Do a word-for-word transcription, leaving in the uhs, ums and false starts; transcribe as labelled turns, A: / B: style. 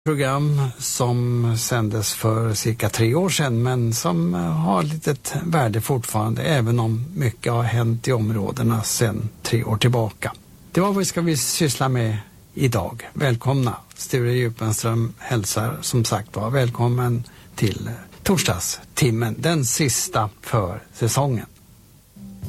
A: Program som sändes för cirka tre år sedan, men som har litet värde fortfarande, även om mycket har hänt i områdena sedan tre år tillbaka. Det var vad vi ska vi syssla med idag. Välkomna. Sture Djupenström hälsar som sagt var. Välkommen till torsdagstimmen, den sista för säsongen.